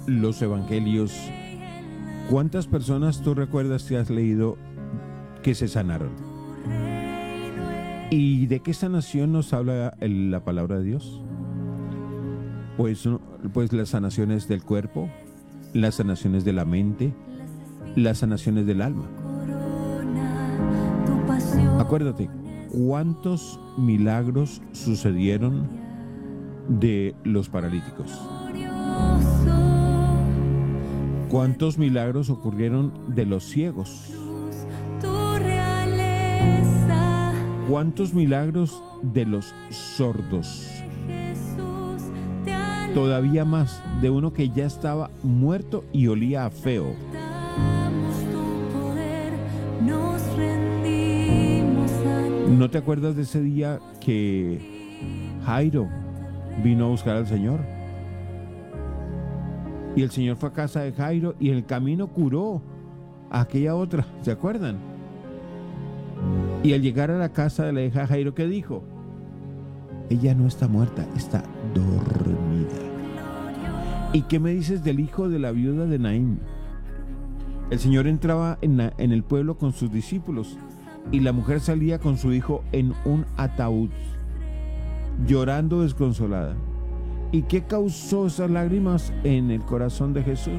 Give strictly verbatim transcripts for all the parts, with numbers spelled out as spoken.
los evangelios, ¿cuántas personas tú recuerdas que has leído que se sanaron? ¿Y de qué sanación nos habla el- la palabra de Dios? Pues, pues las sanaciones del cuerpo, las sanaciones de la mente, las sanaciones del alma. Acuérdate, ¿cuántos milagros sucedieron de los paralíticos? ¿Cuántos milagros ocurrieron de los ciegos? ¿Cuántos milagros de los sordos? Todavía más, de uno que ya estaba muerto y olía a feo. ¿No te acuerdas de ese día que Jairo vino a buscar al Señor? Y el Señor fue a casa de Jairo y en el camino curó a aquella otra, ¿se acuerdan? Y al llegar a la casa de la hija de Jairo, ¿qué dijo? Ella no está muerta, está dormida. ¿Y qué me dices del hijo de la viuda de Naín? El Señor entraba en, la, en el pueblo con sus discípulos y la mujer salía con su hijo en un ataúd, llorando desconsolada. ¿Y qué causó esas lágrimas en el corazón de Jesús?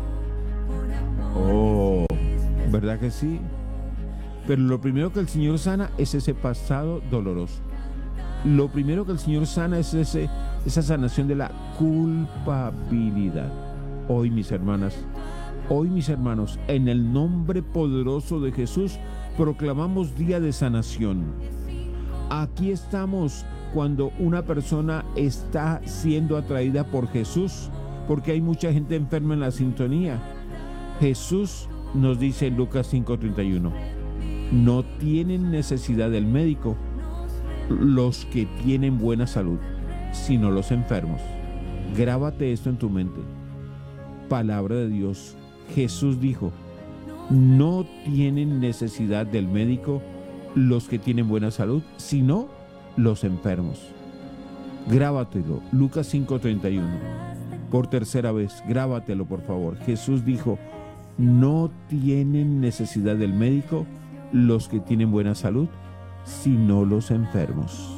Oh, ¿verdad que sí? Pero lo primero que el Señor sana es ese pasado doloroso. Lo primero que el Señor sana es ese, esa sanación de la culpabilidad. Hoy, mis hermanas, hoy, mis hermanos, en el nombre poderoso de Jesús, proclamamos día de sanación. Aquí estamos cuando una persona está siendo atraída por Jesús, porque hay mucha gente enferma en la sintonía. Jesús nos dice en Lucas cinco treinta y uno, no tienen necesidad del médico los que tienen buena salud, sino los enfermos. Grábate esto en tu mente. Palabra de Dios. Jesús dijo, no tienen necesidad del médico los que tienen buena salud, sino los enfermos. Grábatelo, Lucas cinco treinta y uno. Por tercera vez, grábatelo por favor. Jesús dijo, no tienen necesidad del médico los que tienen buena salud, sino los enfermos.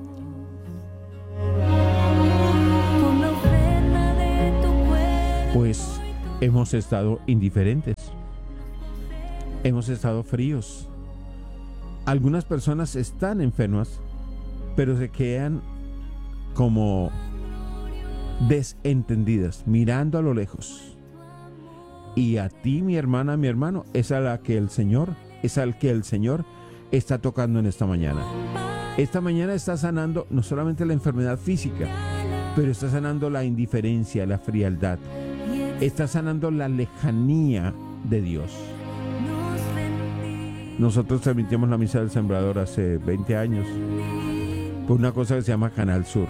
Pues hemos estado indiferentes, hemos estado fríos. Algunas personas están enfermas, pero se quedan como desentendidas, mirando a lo lejos. Y a ti, mi hermana, mi hermano, es a la que el Señor, es al que el Señor está tocando en esta mañana. Esta mañana está sanando no solamente la enfermedad física, pero está sanando la indiferencia, la frialdad. Está sanando la lejanía de Dios. Nosotros transmitimos la misa del Sembrador hace veinte años por una cosa que se llama Canal Sur.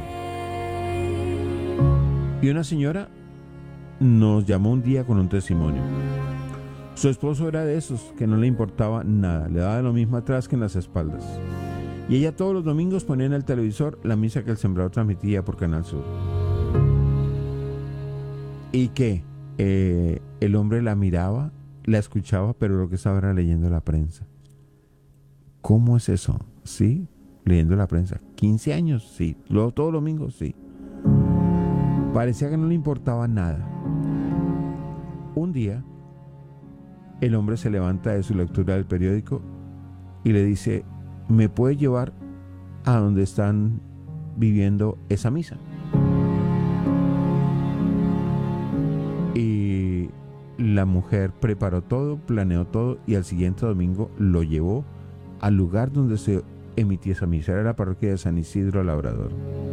Y una señora nos llamó un día con un testimonio. Su esposo era de esos que no le importaba nada, le daba lo mismo atrás que en las espaldas. Y ella todos los domingos ponía en el televisor la misa que el Sembrador transmitía por Canal Sur. ¿Y qué? Eh, el hombre la miraba, la escuchaba, pero lo que estaba era leyendo la prensa. ¿Cómo es eso? Sí, leyendo la prensa. quince años, sí. Luego, todos los domingos, sí. Parecía que no le importaba nada. Un día, el hombre se levanta de su lectura del periódico y le dice, ¿me puede llevar a donde están viviendo esa misa? Y la mujer preparó todo, planeó todo y al siguiente domingo lo llevó al lugar donde se emitía esa misa. Era la parroquia de San Isidro Labrador.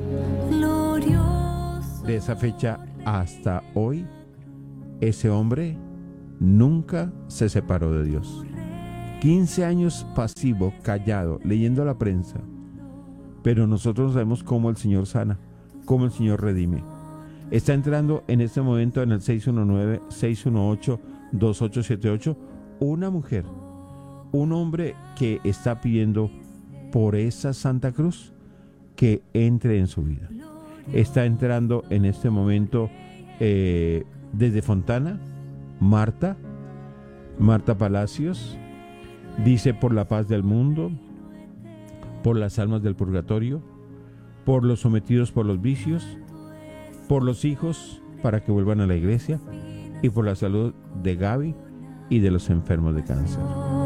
De esa fecha hasta hoy, ese hombre nunca se separó de Dios. quince años pasivo, callado, leyendo la prensa. Pero nosotros sabemos cómo el Señor sana, cómo el Señor redime. Está entrando en este momento en el seis uno nueve, seis uno ocho, dos ocho siete ocho una mujer, un hombre que está pidiendo por esa Santa Cruz que entre en su vida. Está entrando en este momento eh, Desde Fontana, Marta, Marta Palacios, dice por la paz del mundo, por las almas del purgatorio, por los sometidos por los vicios, por los hijos para que vuelvan a la iglesia y por la salud de Gaby y de los enfermos de cáncer.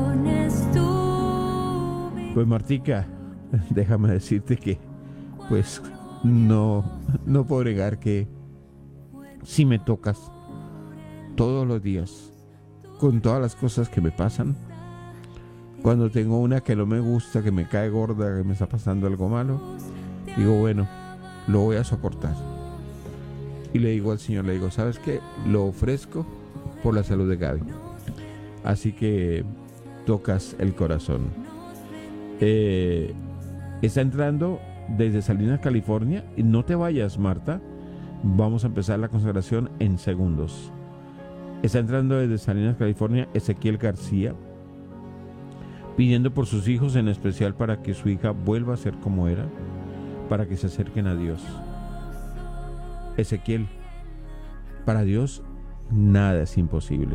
Pues Martica, déjame decirte que pues no, no puedo negar que si me tocas todos los días con todas las cosas que me pasan, cuando tengo una que no me gusta, que me cae gorda, que me está pasando algo malo, digo, bueno, lo voy a soportar. Y le digo al Señor, le digo, ¿sabes qué? Lo ofrezco por la salud de Gaby. Así que tocas el corazón. Eh, está entrando desde Salinas, California. Y no te vayas, Marta. Vamos a empezar la consagración en segundos. Está entrando desde Salinas, California, Ezequiel García, pidiendo por sus hijos, en especial para que su hija vuelva a ser como era, para que se acerquen a Dios. Ezequiel, para Dios nada es imposible.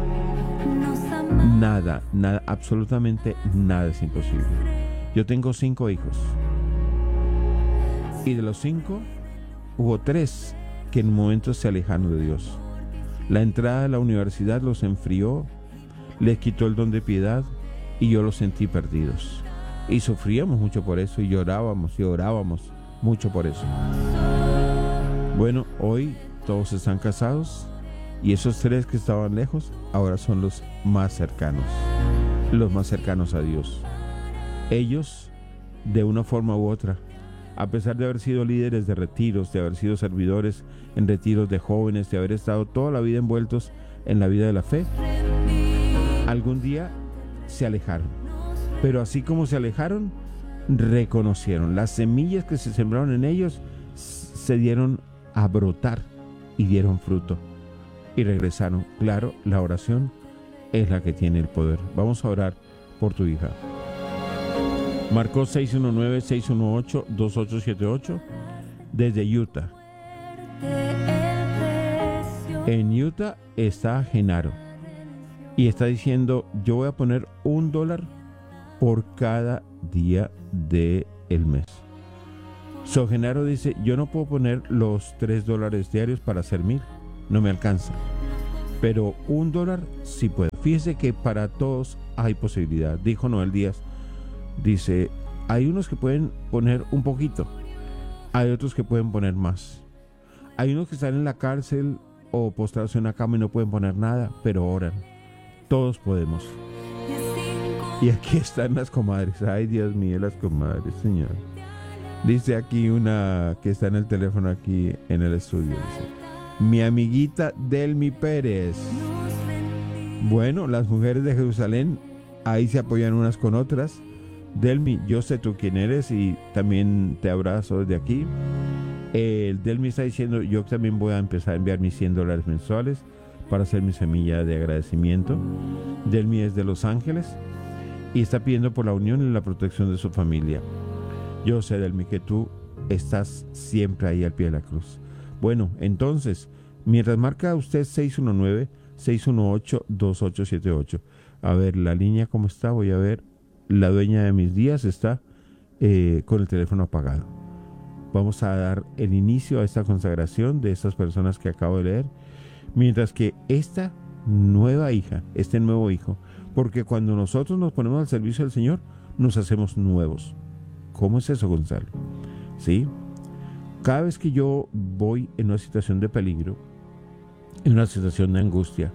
Nada, nada, absolutamente nada es imposible. Yo tengo cinco hijos. Y de los cinco, hubo tres que en momentos se alejaron de Dios. La entrada a la universidad los enfrió, les quitó el don de piedad y yo los sentí perdidos. Y sufríamos mucho por eso y llorábamos y orábamos mucho por eso. Bueno, hoy todos están casados y esos tres que estaban lejos ahora son los más cercanos, los más cercanos a Dios. Ellos, de una forma u otra, a pesar de haber sido líderes de retiros, de haber sido servidores en retiros de jóvenes, de haber estado toda la vida envueltos en la vida de la fe, algún día se alejaron. Pero así como se alejaron, reconocieron. Las semillas que se sembraron en ellos se dieron a brotar y dieron fruto. Y regresaron. Claro, la oración es la que tiene el poder. Vamos a orar por tu hija. Marcó seis uno nueve, seis uno ocho, dos ocho siete ocho desde Utah. En Utah está Genaro y está diciendo, yo voy a poner un dólar por cada día del mes. So Genaro dice, yo no puedo poner los tres dólares diarios para hacer mil, no me alcanza, pero un dólar sí puedo. Fíjese que para todos hay posibilidad. Dijo Noel Díaz, dice, hay unos que pueden poner un poquito, hay otros que pueden poner más, hay unos que están en la cárcel o postrados en una cama y no pueden poner nada, pero oran. Todos podemos. Y aquí están las comadres. Ay, Dios mío, las comadres, Señor. Dice aquí una que está en el teléfono aquí en el estudio, dice, mi amiguita Delmi Pérez. Bueno, las mujeres de Jerusalén ahí se apoyan unas con otras. Delmi, yo sé tú quién eres y también te abrazo desde aquí. El Delmi está diciendo, yo también voy a empezar a enviar mis cien dólares mensuales para hacer mi semilla de agradecimiento. Delmi es de Los Ángeles y está pidiendo por la unión y la protección de su familia. Yo sé, Delmi, que tú estás siempre ahí al pie de la cruz. Bueno, entonces, mientras marca usted seis uno nueve, seis uno ocho, dos ocho siete ocho. A ver, la línea cómo está, voy a ver. La dueña de mis días está eh, con el teléfono apagado. Vamos a dar el inicio a esta consagración de estas personas que acabo de leer, mientras que esta nueva hija, este nuevo hijo, porque cuando nosotros nos ponemos al servicio del Señor, nos hacemos nuevos. ¿Cómo es eso, Gonzalo? ¿Sí? Cada vez que yo voy en una situación de peligro, en una situación de angustia,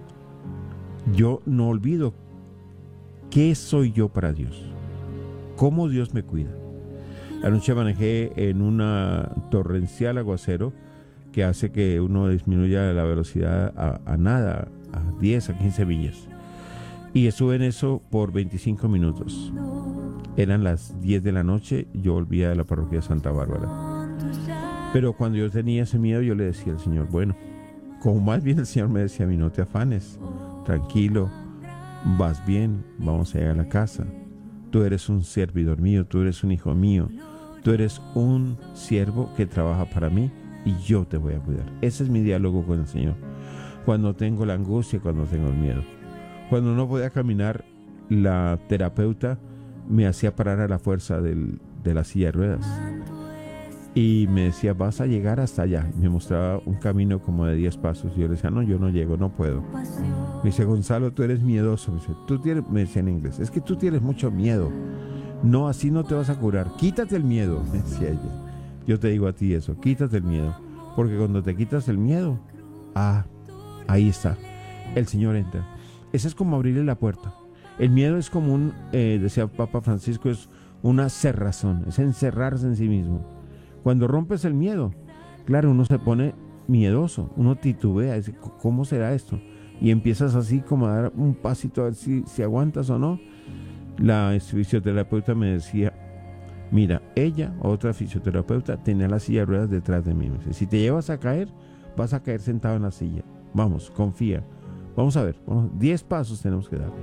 yo no olvido qué soy yo para Dios, cómo Dios me cuida. Anoche manejé en una torrencial aguacero que hace que uno disminuya la velocidad a, a nada, a diez, a quince millas. Y estuve en eso por veinticinco minutos. Eran las diez de la noche, yo volvía de la parroquia de Santa Bárbara. Pero cuando yo tenía ese miedo, yo le decía al Señor, bueno, como más bien el Señor me decía a mí, no te afanes, tranquilo, vas bien, vamos a llegar a la casa. Tú eres un servidor mío, tú eres un hijo mío, tú eres un siervo que trabaja para mí y yo te voy a cuidar. Ese es mi diálogo con el Señor. cuando tengo la angustia, cuando tengo el miedo. Cuando no podía caminar, la terapeuta me hacía parar a la fuerza del, de la silla de ruedas y me decía, vas a llegar hasta allá. Me mostraba un camino como de diez pasos y yo le decía, no, yo no llego, no puedo. Me dice, Gonzalo, tú eres miedoso. Me dice, tú tienes, me decía en inglés, es que tú tienes mucho miedo. No, así no te vas a curar. Quítate el miedo, me decía ella. Yo te digo a ti eso, quítate el miedo. Porque cuando te quitas el miedo, ah, ahí está, el Señor entra. Ese es como abrirle la puerta. El miedo es como un, eh, decía Papa Francisco, es una cerrazón, es encerrarse en sí mismo. Cuando rompes el miedo, claro, uno se pone miedoso, uno titubea, dice, ¿cómo será esto? Y empiezas así como a dar un pasito a ver si, si aguantas o no. La fisioterapeuta me decía, mira, ella, otra fisioterapeuta, tenía la silla de ruedas detrás de mí. Me dice, si te llevas a caer, vas a caer sentado en la silla. Vamos, confía. Vamos a ver, vamos, diez pasos tenemos que dar.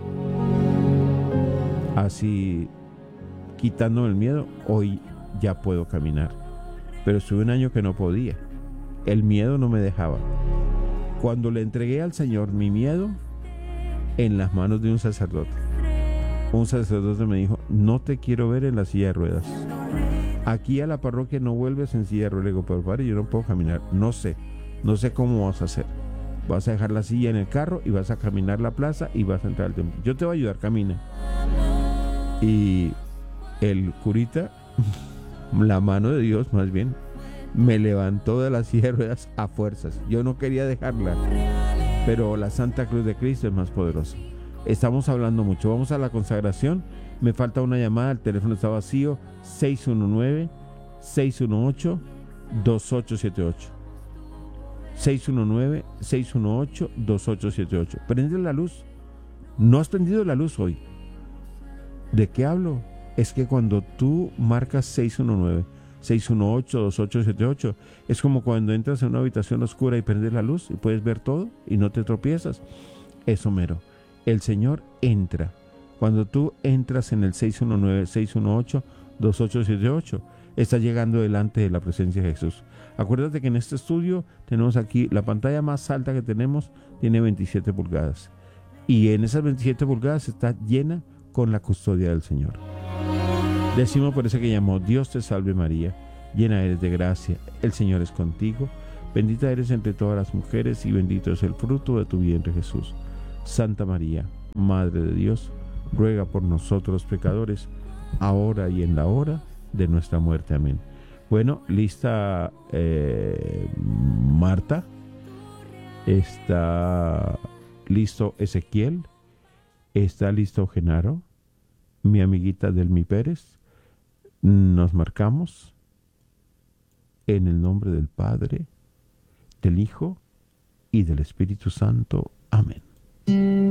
Así, quitándome el miedo, hoy ya puedo caminar. Pero estuve un año que no podía. El miedo no me dejaba. Cuando le entregué al Señor mi miedo, en las manos de un sacerdote. Un sacerdote me dijo, no te quiero ver en la silla de ruedas. Aquí a la parroquia no vuelves en silla de ruedas. Le digo, pero padre, yo no puedo caminar. No sé, no sé cómo vas a hacer. Vas a dejar la silla en el carro y vas a caminar la plaza y vas a entrar al templo. Yo te voy a ayudar, camina. Y el curita, la mano de Dios más bien, me levantó de la silla de ruedas a fuerzas. Yo no quería dejarla, pero la Santa Cruz de Cristo es más poderosa. Estamos hablando mucho. Vamos a la consagración. Me falta una llamada, el teléfono está vacío. seis uno nueve, seis uno ocho, dos ocho siete ocho. seis uno nueve, seis uno ocho, dos ocho siete ocho. Prende la luz. No has prendido la luz hoy. ¿De qué hablo? Es que cuando tú marcas seis uno nueve, seis uno ocho, dos ocho siete ocho, es como cuando entras en una habitación oscura y prendes la luz y puedes ver todo y no te tropiezas. Eso mero. El Señor entra. Cuando tú entras en el seis uno nueve, seis uno ocho, dos ocho siete ocho, estás llegando delante de la presencia de Jesús. Acuérdate que en este estudio tenemos aquí, la pantalla más alta que tenemos tiene veintisiete pulgadas. Y en esas veintisiete pulgadas está llena con la custodia del Señor. Decimos por eso que llamó, Dios te salve María, llena eres de gracia, el Señor es contigo, bendita eres entre todas las mujeres y bendito es el fruto de tu vientre Jesús. Santa María, Madre de Dios, ruega por nosotros pecadores, ahora y en la hora de nuestra muerte. Amén. Bueno, lista eh, Marta, está listo Ezequiel, está listo Genaro, mi amiguita Delmi Pérez. Nos marcamos en el nombre del Padre, del Hijo y del Espíritu Santo. Amén.